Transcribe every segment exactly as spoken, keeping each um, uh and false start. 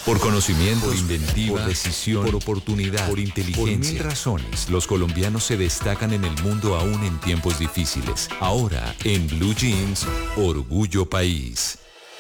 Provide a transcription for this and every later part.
Por conocimiento, por inventiva, por decisión, por oportunidad, por inteligencia. Por mil razones, los colombianos se destacan en el mundo aún en tiempos difíciles. Ahora, en Blue Jeans, Orgullo País.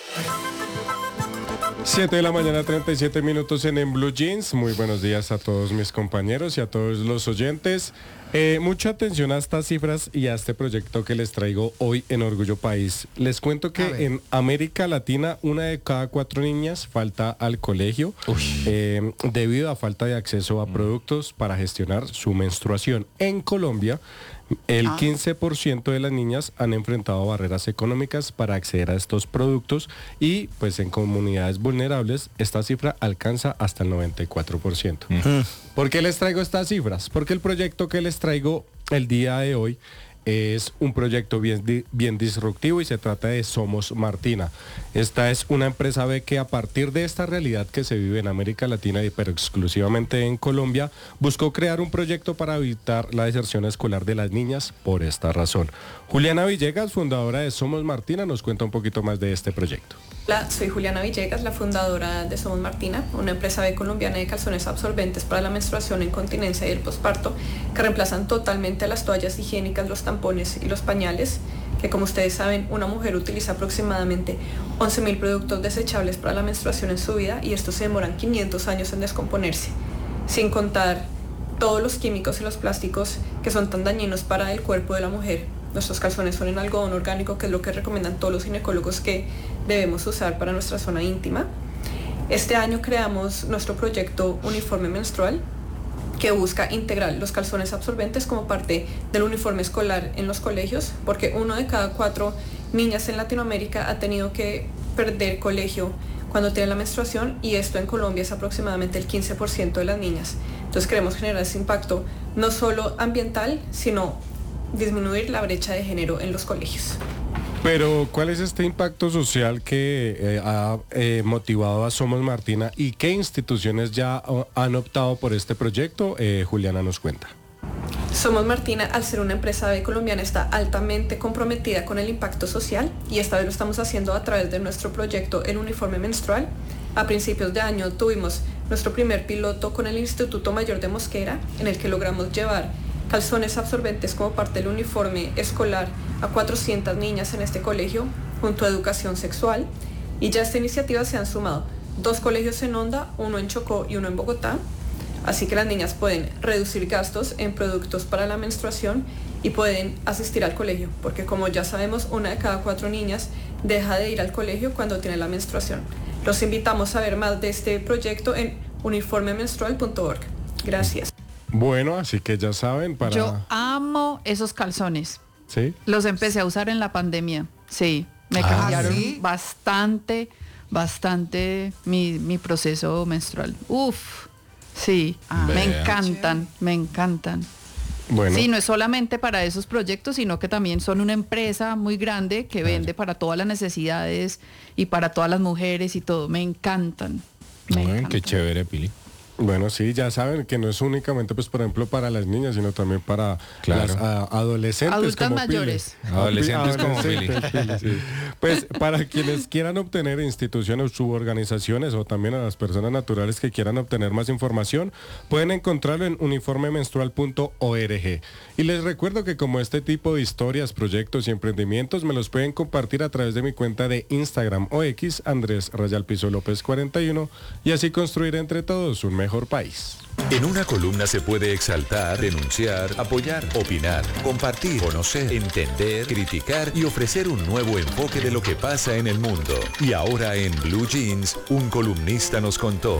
siete de la mañana, treinta y siete minutos en, en Blue Jeans. Muy buenos días a todos mis compañeros y a todos los oyentes. Eh, mucha atención a estas cifras y a este proyecto que les traigo hoy en Orgullo País. Les cuento que en América Latina una de cada cuatro niñas falta al colegio eh, debido a falta de acceso a productos para gestionar su menstruación. En Colombia, el quince por ciento de las niñas han enfrentado barreras económicas para acceder a estos productos y pues en comunidades vulnerables esta cifra alcanza hasta el noventa y cuatro por ciento. Uh-huh. ¿Por qué les traigo estas cifras? Porque el proyecto que les traigo el día de hoy es un proyecto bien, bien disruptivo y se trata de Somos Martina. Esta es una empresa B que a partir de esta realidad que se vive en América Latina, pero exclusivamente en Colombia, buscó crear un proyecto para evitar la deserción escolar de las niñas por esta razón. Juliana Villegas, fundadora de Somos Martina, nos cuenta un poquito más de este proyecto. Hola, soy Juliana Villegas, la fundadora de Somos Martina, una empresa B colombiana de calzones absorbentes para la menstruación, incontinencia y el posparto, que reemplazan totalmente las toallas higiénicas, los tampones y los pañales, que como ustedes saben, una mujer utiliza aproximadamente once mil productos desechables para la menstruación en su vida y estos se demoran quinientos años en descomponerse, sin contar todos los químicos y los plásticos que son tan dañinos para el cuerpo de la mujer. Nuestros calzones son en algodón orgánico, que es lo que recomiendan todos los ginecólogos que debemos usar para nuestra zona íntima. Este año creamos nuestro proyecto Uniforme Menstrual, que busca integrar los calzones absorbentes como parte del uniforme escolar en los colegios, porque uno de cada cuatro niñas en Latinoamérica ha tenido que perder colegio cuando tiene la menstruación, y esto en Colombia es aproximadamente el quince por ciento de las niñas. Entonces queremos generar ese impacto no solo ambiental, sino disminuir la brecha de género en los colegios. Pero, ¿cuál es este impacto social que eh, ha eh, motivado a Somos Martina y qué instituciones ya oh, han optado por este proyecto? Eh, Juliana nos cuenta. Somos Martina, al ser una empresa B colombiana, está altamente comprometida con el impacto social y esta vez lo estamos haciendo a través de nuestro proyecto El Uniforme Menstrual. A principios de año tuvimos nuestro primer piloto con el Instituto Mayor de Mosquera, en el que logramos llevar calzones absorbentes como parte del uniforme escolar a cuatrocientas niñas en este colegio, junto a educación sexual, y ya a esta iniciativa se han sumado dos colegios en Honda, uno en Chocó y uno en Bogotá, así que las niñas pueden reducir gastos en productos para la menstruación y pueden asistir al colegio, porque como ya sabemos, una de cada cuatro niñas deja de ir al colegio cuando tiene la menstruación. Los invitamos a ver más de este proyecto en uniforme menstrual punto org. Gracias. Bueno, así que ya saben, para... Yo amo esos calzones. ¿Sí? Los empecé a usar en la pandemia. Sí, me ah, cambiaron ¿sí? bastante, bastante mi, mi proceso menstrual. Uf, sí, ah, me encantan, me encantan. Bueno. Sí, no es solamente para esos proyectos, sino que también son una empresa muy grande que vende para todas las necesidades y para todas las mujeres y todo. Me encantan. Me Ay, encantan. Qué chévere, Pili. Bueno, sí, ya saben que no es únicamente, pues, por ejemplo, para las niñas, sino también para claro. las a, adolescentes. Adultas como mayores. Pili. Adolescentes como Pili. Pili sí. Pues, para quienes quieran obtener instituciones o suborganizaciones o también a las personas naturales que quieran obtener más información, pueden encontrarlo en uniforme menstrual punto org. Y les recuerdo que como este tipo de historias, proyectos y emprendimientos me los pueden compartir a través de mi cuenta de Instagram o X, Andrés Rayal Piso López cuarenta y uno, y así construir entre todos un mejor país. En una columna se puede exaltar, denunciar, apoyar, opinar, compartir, conocer, entender, criticar y ofrecer un nuevo enfoque de lo que pasa en el mundo. Y ahora en Blue Jeans, un columnista nos contó.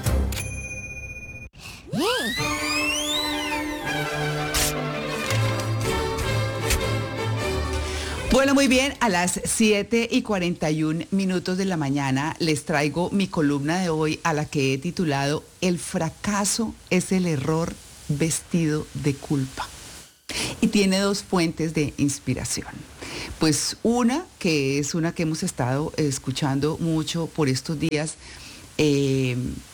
Bueno, muy bien, a las siete y cuarenta y un minutos de la mañana les traigo mi columna de hoy, a la que he titulado El fracaso es el error vestido de culpa. Y tiene dos fuentes de inspiración. Pues una, que es una que hemos estado escuchando mucho por estos días, eh,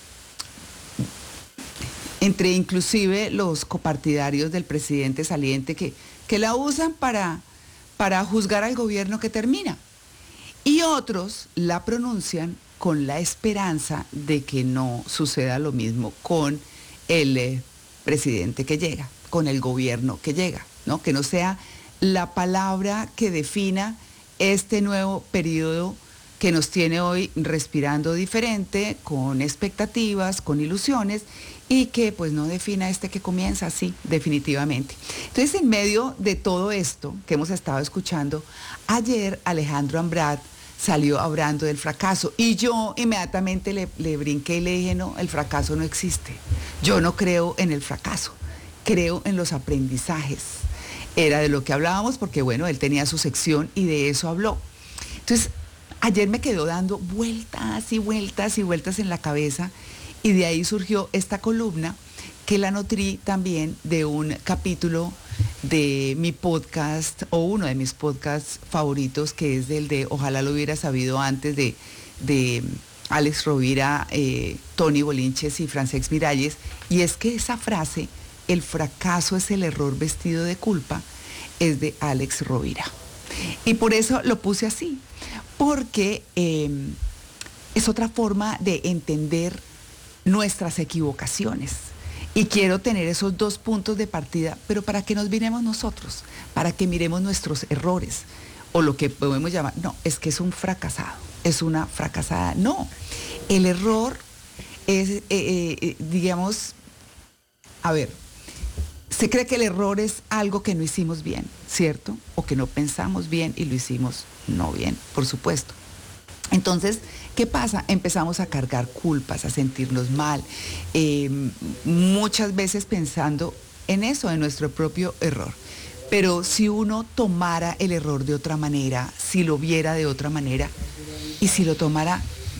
entre inclusive los copartidarios del presidente saliente que, que la usan para... para juzgar al gobierno que termina. Y otros la pronuncian con la esperanza de que no suceda lo mismo con el eh, presidente que llega, con el gobierno que llega, ¿no? Que no sea la palabra que defina este nuevo periodo que nos tiene hoy respirando diferente, con expectativas, con ilusiones, y que pues no defina este que comienza así, definitivamente. Entonces, en medio de todo esto que hemos estado escuchando, ayer Alejandro Ambrat salió hablando del fracaso y yo inmediatamente le, le brinqué y le dije, no, el fracaso no existe. Yo no creo en el fracaso, creo en los aprendizajes. Era de lo que hablábamos porque, bueno, él tenía su sección y de eso habló. Entonces, ayer me quedó dando vueltas y vueltas y vueltas en la cabeza y de ahí surgió esta columna que la nutrí también de un capítulo de mi podcast o uno de mis podcasts favoritos, que es el de Ojalá lo hubiera sabido antes, de, de Alex Rovira, eh, Tony Bolinches y Francex Miralles. Y es que esa frase, el fracaso es el error vestido de culpa, es de Alex Rovira. Y por eso lo puse así, porque eh, es otra forma de entender nuestras equivocaciones. Y quiero tener esos dos puntos de partida, pero para que nos miremos nosotros, para que miremos nuestros errores, o lo que podemos llamar, no, es que es un fracasado, es una fracasada. No, el error es, eh, eh, digamos, a ver, se cree que el error es algo que no hicimos bien, ¿cierto? O que no pensamos bien y lo hicimos no bien, por supuesto. Entonces, ¿qué pasa? Empezamos a cargar culpas, a sentirnos mal, eh, muchas veces pensando en eso, en nuestro propio error. Pero si uno tomara el error de otra manera, si lo viera de otra manera, y si lo tomara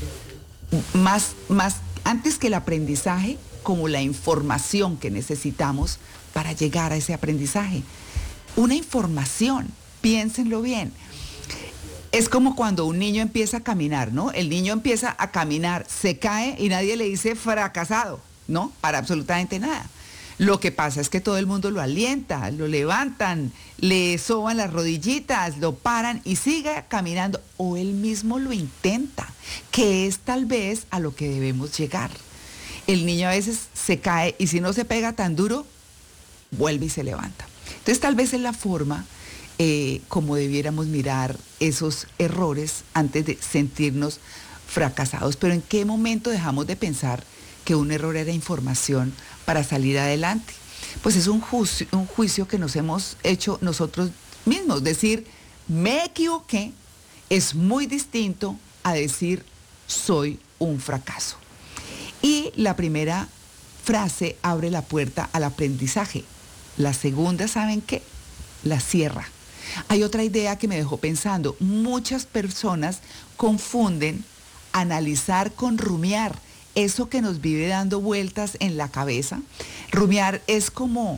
más, más antes que el aprendizaje, como la información que necesitamos para llegar a ese aprendizaje. Una información, piénsenlo bien. Es como cuando un niño empieza a caminar, ¿no? El niño empieza a caminar, se cae y nadie le dice fracasado, ¿no? Para absolutamente nada. Lo que pasa es que todo el mundo lo alienta, lo levantan, le soban las rodillitas, lo paran y sigue caminando. O él mismo lo intenta, que es tal vez a lo que debemos llegar. El niño a veces se cae y si no se pega tan duro, vuelve y se levanta. Entonces tal vez es la forma Eh, como debiéramos mirar esos errores antes de sentirnos fracasados. Pero ¿en qué momento dejamos de pensar que un error era información para salir adelante? Pues es un juicio, un juicio que nos hemos hecho nosotros mismos. Decir, me equivoqué, es muy distinto a decir, soy un fracaso. Y la primera frase abre la puerta al aprendizaje. La segunda, ¿saben qué? La cierra. Hay otra idea que me dejó pensando. Muchas personas confunden analizar con rumiar, eso que nos vive dando vueltas en la cabeza. Rumiar es como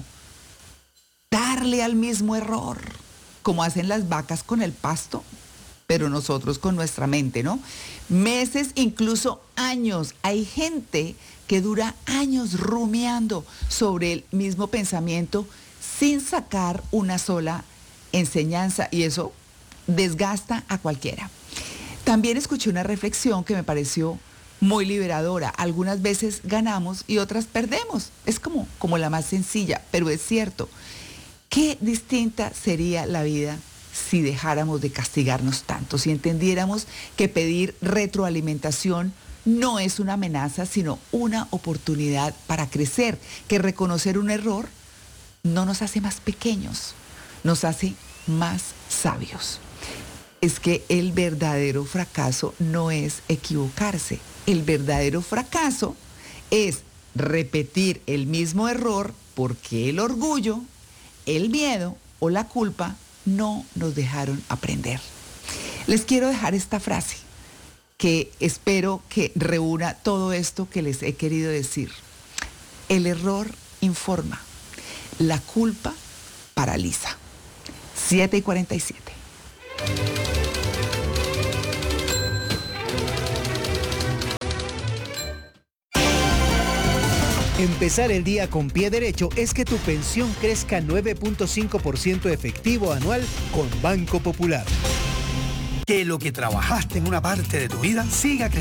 darle al mismo error, como hacen las vacas con el pasto, pero nosotros con nuestra mente, ¿no? Meses, incluso años. Hay gente que dura años rumiando sobre el mismo pensamiento sin sacar una sola enseñanza, y eso desgasta a cualquiera. También escuché una reflexión que me pareció muy liberadora. Algunas veces ganamos y otras perdemos. Es como, como la más sencilla, pero es cierto. Qué distinta sería la vida si dejáramos de castigarnos tanto, si entendiéramos que pedir retroalimentación no es una amenaza, sino una oportunidad para crecer, que reconocer un error no nos hace más pequeños, nos hace más sabios. Es que el verdadero fracaso no es equivocarse. El verdadero fracaso es repetir el mismo error porque el orgullo, el miedo o la culpa no nos dejaron aprender. Les quiero dejar esta frase que espero que reúna todo esto que les he querido decir. El error informa, la culpa paraliza. siete y cuarenta y siete. Empezar el día con pie derecho es que tu pensión crezca nueve punto cinco por ciento efectivo anual con Banco Popular. Que lo que trabajaste en una parte de tu vida siga creciendo.